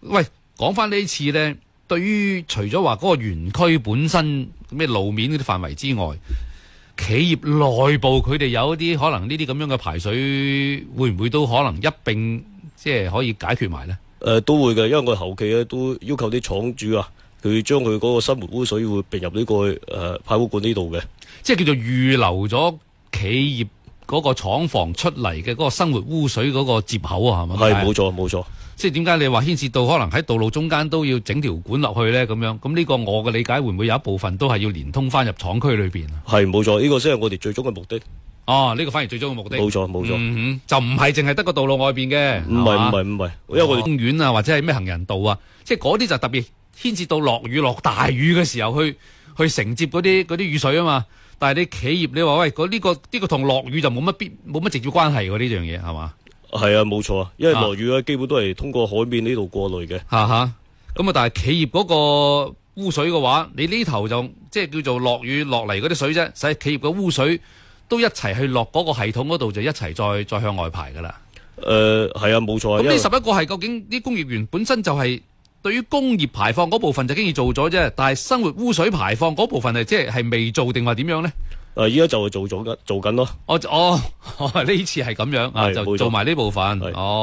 喂，講翻呢次咧，對於除咗話嗰個園區本身咩路面嗰啲範圍之外，企業內部佢哋有一啲可能呢啲咁樣嘅排水，會唔會都可能一並即係可以解決埋咧？ 都會嘅，因為我哋後期咧都要求啲廠主啊，佢將佢嗰個生活污水會並入呢個排污管呢度嘅， 即係叫做預留咗企業嗰個廠房出嚟嘅嗰個生活污水嗰個接口啊，係咪？ 係冇錯冇錯。 即係點解你話牽涉到可能喺道路中間都要整條管落去咧？咁樣咁呢個我嘅理解會唔會有一部分都係要連通翻入廠區裏邊啊？ 係冇錯，呢個先係我哋最終嘅目的。 哦，呢個反而最終嘅目的。 冇錯冇錯， 就唔係淨係得個道路外邊嘅。 唔係，因為我哋公園啊或者係咩行人道啊，即係嗰啲就特別牽涉到落雨落大雨嘅時候去承接嗰啲雨水啊嘛。但係你企業你話喂，呢個同落雨就冇乜直接關係喎，呢樣嘢係嘛？ 係啊，冇錯啊，因為落雨基本都係通過海面呢度過濾嘅。 咁啊，但係企業嗰個污水嘅話，你呢頭就即係叫做落雨落嚟嗰啲水啫，使企業嘅污水都一齊去落嗰個系統嗰度，就一齊再向外排噶啦。 係啊，冇錯啊。 咁呢11個係究竟啲工業園本身就係對於工業排放嗰部分就經已做咗啫，但係生活污水排放嗰部分係即係未做定話點樣咧？ 依家就係做緊咯。 呢次係咁樣啊，就做埋呢部分。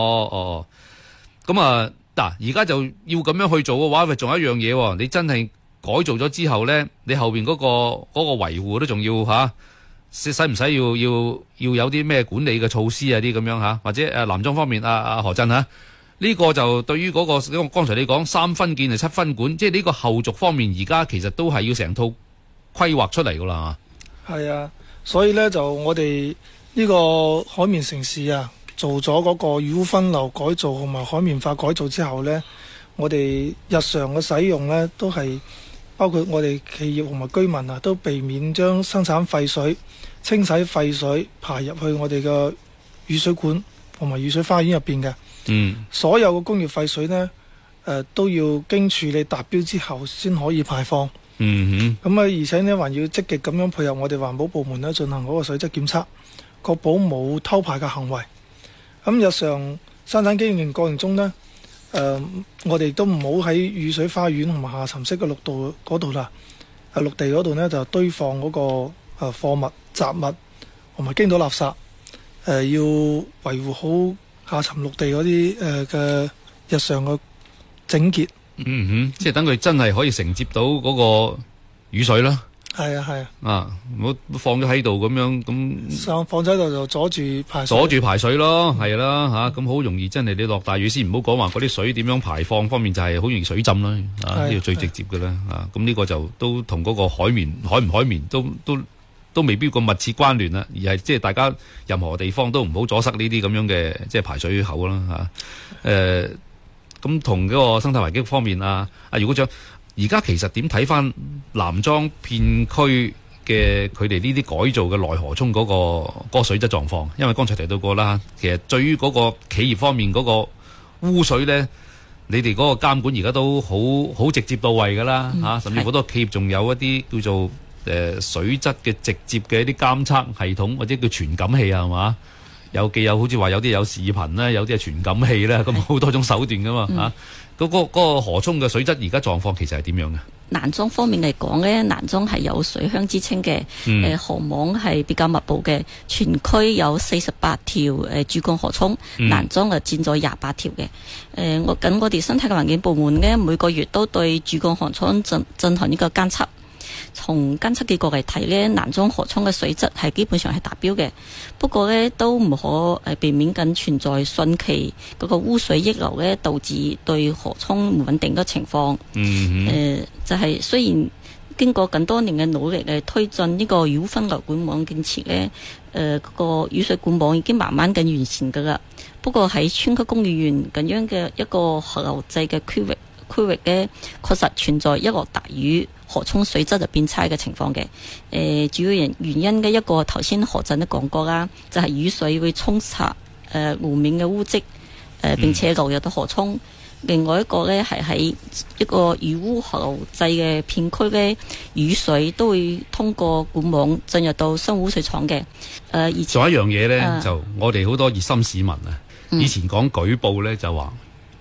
咁啊嗱，而家就要咁樣去做嘅話，仲有一樣嘢喎。你真係改造咗之後咧，你後邊嗰個維護都仲要使唔使要有啲咩管理嘅措施啊？啲咁樣或者南莊方面何振呢個就對於嗰個剛才你講3分建就7分管，即係呢個後續方面而家其實都係要成套規劃出嚟噶啦。 係啊，所以咧就我哋呢個海綿城市啊，做咗嗰個雨污分流改造同埋海綿化改造之後呢，我哋日常嘅使用呢，都係包括我哋企業同埋居民啊，都避免將生產廢水、清洗廢水排入去我哋嘅雨水管同埋雨水花園入邊嘅。所有嘅工業廢水呢，都要經處理達標之後先可以排放。而且呢，還要積極咁樣配合我哋環保部門呢，進行嗰個水質檢測，確保冇偷排嘅行為。日常生產經營過程中呢，我哋都唔好喺雨水花園同埋下沉式嘅陸地嗰度呢，就堆放嗰個貨物、雜物同埋傾倒垃圾。要維護好下沉陸地嗰啲嘅日常嘅整潔。 即係等佢真係可以承接到嗰個雨水啦。 係啊， 唔好放咗喺度咁樣咁。 放咗喺度就阻住排水咯，係啦咁好容易真係你落大雨先，唔好講話嗰啲水點樣排放方面就係好容易水浸啦。呢個最直接嘅啦。咁呢個就都同嗰個海唔海綿都未必個密切關聯啦，而係即係大家任何地方都唔好阻塞呢啲咁樣嘅即係排水口啦。咁同嗰個生態環境方面余局長，而家其實點睇翻南莊片區嘅佢哋呢啲改造嘅內河涌嗰個水質狀況？因為剛才提到過啦，其實對於嗰個企業方面嗰個污水咧，你哋嗰個監管而家都好直接到位噶啦甚至好多企業仲有一啲叫做水質嘅直接嘅一啲監測系統或者叫傳感器係嘛？有好似話有啲有視頻啦，有啲係傳感器啦，咁好多種手段噶嘛嗰個河涌嘅水質而家狀況其實係點樣嘅？ 南莊方面嚟講呢，南莊係有水鄉之稱嘅，河網係比較密布嘅，全區有48條主幹河涌，南莊就佔咗28條嘅。我哋生態嘅環境部門呢，每個月都對主幹河涌進行呢個監測。從監測結果嚟睇呢，南莊河涌嘅水質係基本上係達標嘅，不過呢都唔可避免緊存在汛期嗰個污水溢流呢，導致對河涌唔穩定嘅情況。就係雖然經過咁多年嘅努力推進呢個雨污分流管網建設呢，嗰個雨水管網已經慢慢咁完善噶啦。不過喺川區工業園咁樣嘅一個河流制嘅區域呢，確實存在一落大雨河涌水質就變差嘅情況嘅。主要原因嘅一個頭先何振都講過啦，就係雨水會沖刷路面嘅污漬，並且流入到河涌。另外一個呢，係喺一個雨污河流制嘅片區呢，雨水都會通過管網進入到生活污水廠嘅。而且仲有一樣嘢呢，就我哋好多熱心市民以前講舉報呢，就話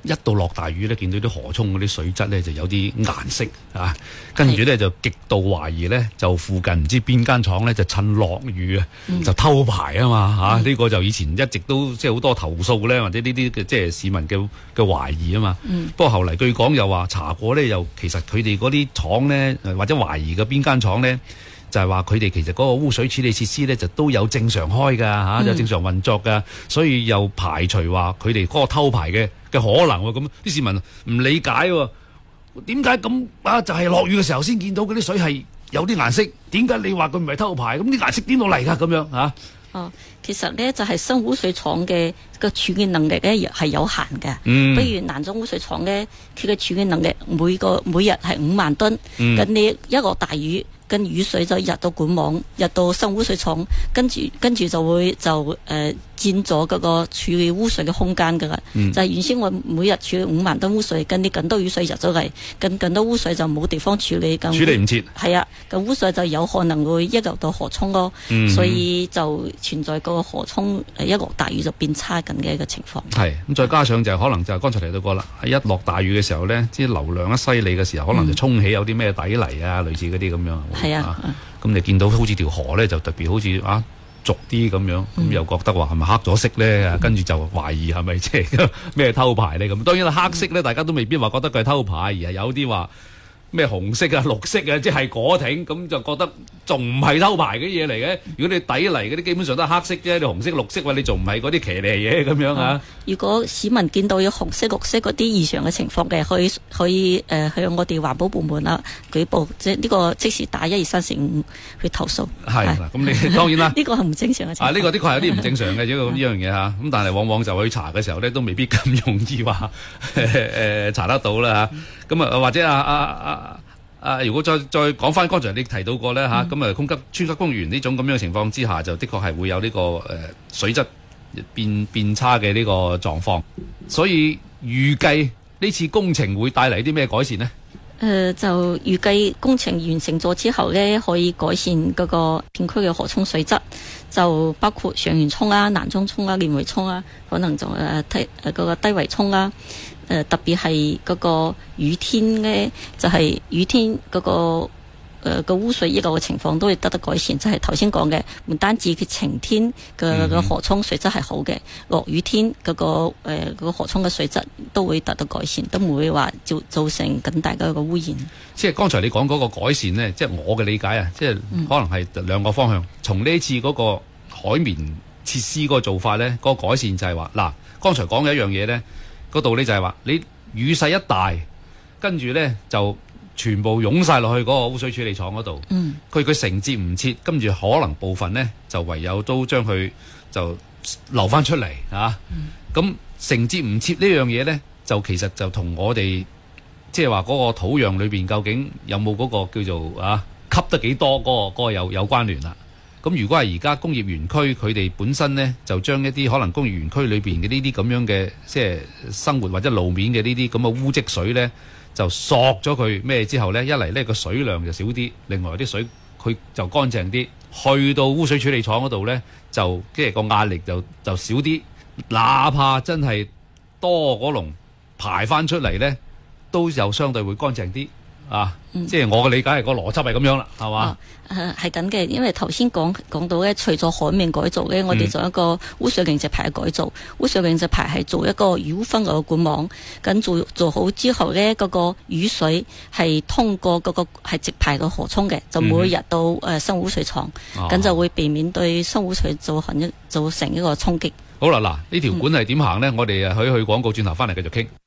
一到落大雨咧，見到啲河涌嗰啲水質咧就有啲顏色啊，跟住咧就極度懷疑咧，就附近唔知邊間廠咧就趁落雨就偷排啊嘛嚇，呢個就以前一直都即係好多投訴咧，或者呢啲嘅即係市民嘅懷疑啊嘛。不過後嚟據講又話查過咧，又其實佢哋嗰啲廠咧或者懷疑嘅邊間廠咧。就係話佢哋其實嗰個污水處理設施咧就都有正常開㗎嚇，有正常運作㗎，所以又排除話佢哋嗰個偷排嘅可能喎。咁啲市民唔理解喎，點解咁啊？就係落雨嘅時候先見到嗰啲水係有啲顏色，點解你話佢唔係偷排？咁啲顏色點到嚟㗎？咁樣嚇？ 哦，其實咧就係新污水廠嘅個處理能力咧係有限嘅。比如南中污水廠咧，佢嘅處理能力每日係5萬噸，咁你一個大雨。跟雨水就入到管網，入到新污水廠，跟住就會佔咗嗰個處理污水嘅空間㗎啦。就係原先我每日處理5萬噸污水，跟啲更多雨水入咗嚟，更多污水就冇地方處理，處理唔切。係啊，咁污水就有可能會一流到河涌咯。所以就存在個河涌一落大雨就變差緊嘅一個情況。 係咁，再加上就可能就剛才提到過啦，一落大雨嘅時候呢，啲流量一犀利嘅時候，可能就沖起有啲咩底泥啊，類似嗰啲咁樣。 係啊， 咁你見到好似條河咧，就特別好似濁啲咁樣，咁又覺得話係咪黑咗色咧？跟住就懷疑係咪即係咩偷排咧？咁當然啦，黑色咧，大家都未必話覺得佢係偷排，而係有啲話咩紅色啊、綠色啊，即係果艇咁就覺得仲唔係偷排嘅嘢嚟嘅。如果你底泥嗰啲基本上都係黑色啫，你紅色、綠色話你仲唔係嗰啲騎呢嘢咁樣啊？ 如果市民見到有紅色、綠色嗰啲異常嘅情況嘅，可以向我哋環保部門啦舉報，即係呢個即時打12345去投訴。 係嗱，咁你當然啦， 呢個係唔正常嘅情況。 呢個的確係有啲唔正常嘅呢樣嘢嚇。咁但係往往就去查嘅時候咧，都未必咁容易話查得到啦嚇。咁或者如果再講翻剛才你提到過咧嚇，咁川級公園呢種咁樣嘅情況之下，就的確係會有呢個水質變差嘅呢個狀況。所以預計呢次工程會帶嚟啲咩改善呢？ 就預計工程完成咗之後咧，可以改善嗰個片區嘅河涌水質，就包括上元涌啊、南中涌啊、連圍涌啊，可能就嗰個低圍涌啦。特別係嗰個雨天咧，就係雨天嗰個污水溢流嘅情況都會得到改善。就係頭先講嘅，唔單止佢晴天嘅河涌水質係好嘅，落雨天嗰個河涌嘅水質都會得到改善，都唔會話造成更大嘅一個污染。 即係剛才你講嗰個改善呢，即係我嘅理解啊，即係可能係兩個方向。從呢次嗰個海綿設施嗰個做法呢，嗰個改善就係話嗱，剛才講嘅一樣嘢呢。嗰道理就係話，你雨勢一大，跟住咧就全部湧晒落去嗰個污水處理廠嗰度。佢承接唔切，跟住可能部分咧就唯有都將佢就流翻出嚟啊。咁承接唔切呢樣嘢咧，就其實就同我哋即係話嗰個土壤裏邊究竟有冇嗰個叫做吸得幾多嗰個有關聯啦。咁如果係而家工業園區，佢哋本身呢，就將一啲可能工業園區裏邊嘅呢啲咁樣嘅即係生活或者路面嘅呢啲咁嘅污漬水呢，就索咗佢咩之後呢，一嚟呢個水量就少啲，另外啲水佢就乾淨啲，去到污水處理廠嗰度呢，就即係個壓力就少啲，哪怕真係多嗰籠排翻出嚟呢，都有相對會乾淨啲。即係我嘅理解係個邏輯係咁樣啦，係嘛？ 係咁嘅，因為頭先講到咧，除咗海面改造咧，我哋做一個污水凝積排嘅改造。污水凝積排係做一個雨污分流嘅管網，咁做好之後咧，嗰個雨水係通過嗰個係直排嘅河涌嘅，就唔會入到新污水廠，咁就會避免對新污水造成一個衝擊。 好啦，嗱呢條管係點行呢？我哋去廣告，轉頭翻嚟繼續傾。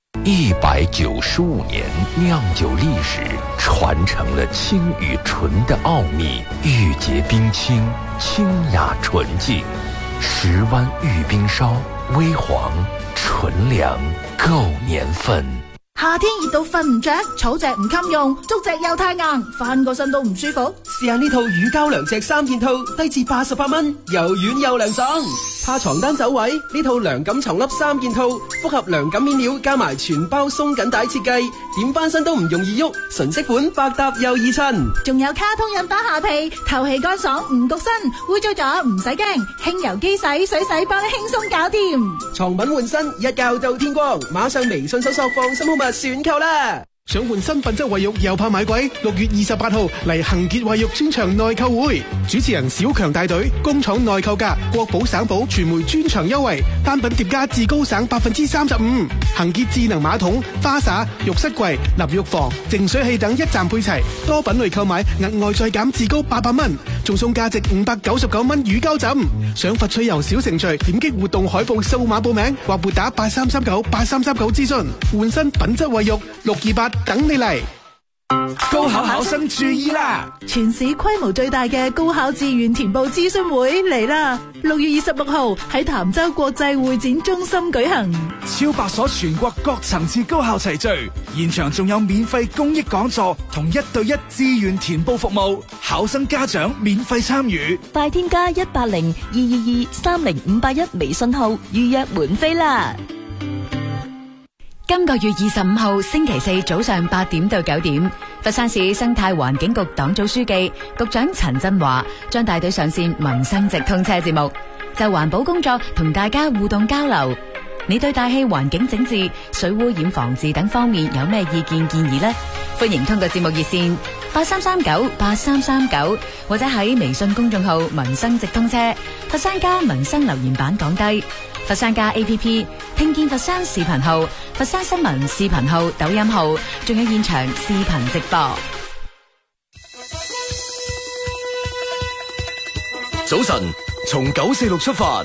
195年釀酒歷史，傳承了清與純的奧秘。玉潔冰清，清雅純淨。10灣玉冰燒，微黃純糧，夠年份。 夏天熱到瞓唔着，草席唔襟用，竹席又太硬，翻個身都唔舒服。 試下呢套乳膠涼席3件套，低至88蚊，又軟又涼爽。 怕床單走位？呢套涼感床笠3件套，複合涼感面料加埋全包鬆緊帶設計，點翻身都唔容易喐，純色款百搭又易襯。 仲有卡通印花下被，透氣乾爽唔焗身，污糟咗唔使驚，輕油機洗水洗幫你輕鬆搞掂。 床品換身，一覺到天光，馬上微信搜索放心好物選購啦！ 想換新品質衛浴又怕買貴？6月28號嚟恒傑衛浴專場內購會，主持人小強帶隊，工廠內購價，國寶省寶傳媒專場優惠，單品疊加至高省35%。恒傑智能馬桶、花灑、浴室櫃、淋浴房、淨水器等一站配齊，多品類購買額外再減至高800蚊，仲送價值599蚊乳膠枕。想佛趣遊小程序，點擊活動海報掃碼報名，或撥打8339諮詢。換新品質衛浴628。等你嚟！ 高考考生注意啦！ 全市規模最大嘅高考志願填報諮詢會嚟啦！6月26號喺潭州國際會展中心舉行， 超100所全國各層次高校齊聚，現場仲有免費公益講座同1對1志願填報服務，考生家長免費參與。 快添加180-222-30581微信號預約門飛啦！ 今個月25號星期四早上8點到9點，佛山市生態環境局黨組書記、局長陳振華將帶隊上線民生直通車節目，就環保工作同大家互動交流。你對大氣環境整治、水污染防治等方面有咩意見建議呢？歡迎通過節目熱線83398339或者喺微信公眾號民生直通車、佛山家民生留言板講低。佛山家 APP、聽見佛山視頻號、佛山新聞視頻號、抖音號，仲有現場視頻直播。 早晨，從946出發。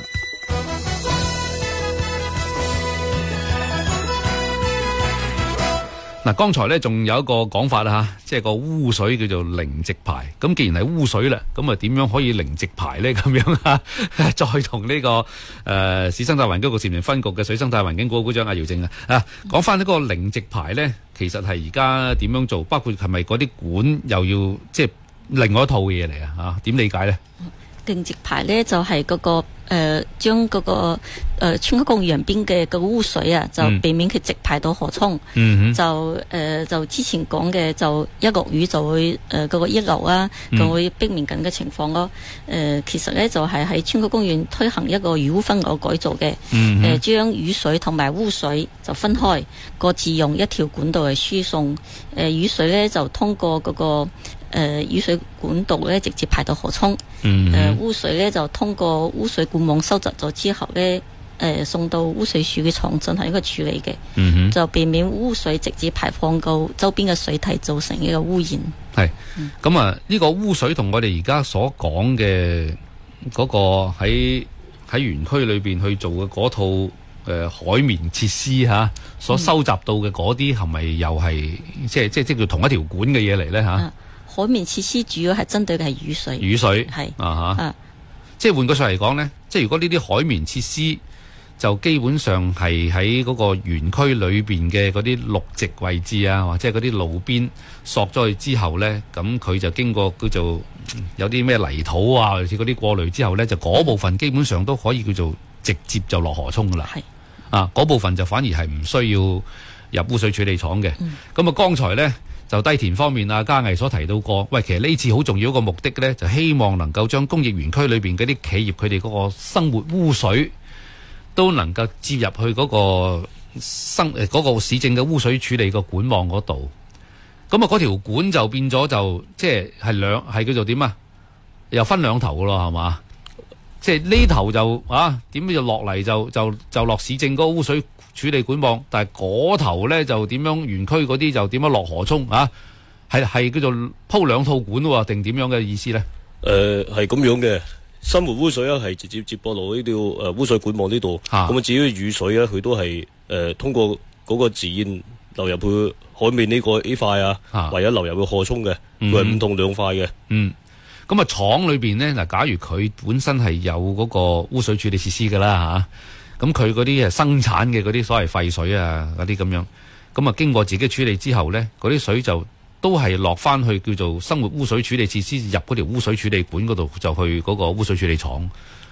嗱，剛才咧仲有一個講法啦嚇，即係個污水叫做零直排。咁既然係污水啦，咁啊點樣可以零直排咧？咁樣啊，再同呢個市生態環境局禪園分局嘅水生態環境局局長阿姚正講翻呢個零直排咧，其實係而家點樣做？包括係咪嗰啲管又要即係另外一套嘢嚟啊？嚇，點理解咧？ 零直排咧就係嗰個將嗰個川口公園邊嘅個污水啊，就避免佢直排到河涌。就之前講嘅，就一落雨就會嗰個溢流啊，就會逼面緊嘅情況咯。其實咧就係喺川口公園推行一個雨污分流改造嘅，將雨水同埋污水就分開，各自用一條管道嚟輸送。雨水咧就通過嗰個雨水管道咧直接排到河涌，污水咧就通過污水管網收集咗之後咧，送到污水處理廠進行一個處理嘅，就避免污水直接排放到周邊嘅水體，造成一個污染。 係，咁啊呢個污水同我哋而家所講嘅嗰個喺園區裏邊去做嘅嗰套海綿設施嚇，所收集到嘅嗰啲係咪又係即叫同一條管嘅嘢嚟咧嚇？ 海綿設施主要係針對嘅係雨水， 雨水係即係換句說嚟講咧，即係如果呢啲海綿設施就基本上係喺嗰個園區裏邊嘅嗰啲綠植位置啊，或者係嗰啲路邊索咗去之後咧，咁佢就經過叫做有啲咩泥土啊，類似嗰啲過濾之後咧，就嗰部分基本上都可以叫做直接就落河涌噶啦。係嗰部分就反而係唔需要入污水處理廠嘅。咁剛才咧就低田方面嘉毅所提到過，喂，其實呢次好重要一個目的咧，就希望能夠將工業園區裏邊嗰啲企業佢哋嗰個生活污水都能夠接入去嗰個市政嘅污水處理個管網嗰度。咁嗰條管就變咗就即係叫做點啊？又分兩頭噶咯，係嘛？即係呢頭就點就落嚟就落市政嗰個污水處理管網，但係嗰頭咧就點樣園區嗰啲就點樣落河涌啊？係叫做鋪兩套管喎，定點樣嘅意思咧？ 係咁樣嘅，生活污水係直接接駁落呢條污水管網呢度。咁至於雨水咧，佢都係通過嗰個自然流入去海面呢塊啊，或者流入去河涌嘅，佢係唔同兩塊嘅。 咁廠裏邊咧嗱，假如佢本身係有嗰個污水處理設施噶啦咁佢嗰啲生產嘅嗰啲所謂廢水啊嗰啲咁樣，咁經過自己處理之後咧，嗰啲水就都係落翻去叫做生活污水處理設施入嗰條污水處理管嗰度，就去嗰個污水處理廠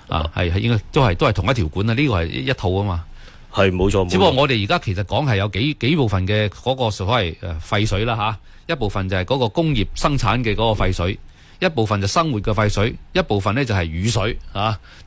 係應該都係同一條管啊，呢個係一套啊嘛。 係冇錯。 只不過我哋而家其實講係有幾部分嘅嗰個所謂廢水啦嚇，一部分就係嗰個工業生產嘅嗰個廢水，一部分就生活嘅廢水，一部分咧就係雨水啊。